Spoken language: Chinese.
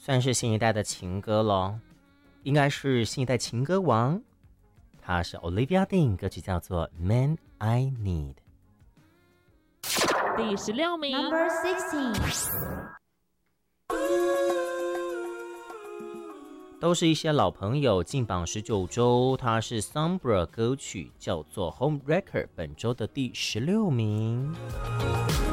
算是新一代的情歌咯，应该是新一代情歌王。他是 Olivia Dean， 歌曲叫做 Man I Need。 第16名 Number 16， 都是一些老朋友，进榜19周。它是 Sombra 歌曲，叫做 Home Wrecker， 本周的第16名。